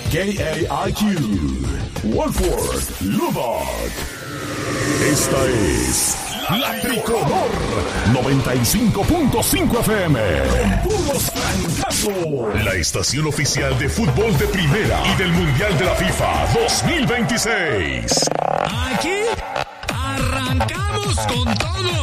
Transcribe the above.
KAIQ, Wolford, Lubbock. Esta es La Tricolor 95.5 FM. Con puros francazos. La estación oficial de fútbol de primera y del Mundial de la FIFA 2026. Aquí arrancamos con todo.